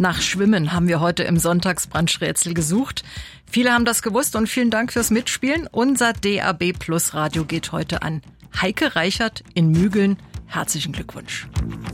Nach Schwimmen haben wir heute im Sonntagsbrunch-Rätsel gesucht. Viele haben das gewusst und vielen Dank fürs Mitspielen. Unser DAB Plus Radio geht heute an Heike Reichert in Mügeln. Herzlichen Glückwunsch.